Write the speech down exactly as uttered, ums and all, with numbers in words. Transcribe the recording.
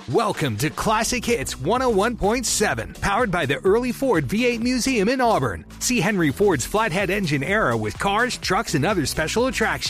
Welcome to Classic Hits one oh one point seven, powered by the Early Ford V eight Museum in Auburn. See Henry Ford's flathead engine era with cars, trucks, and other special attractions.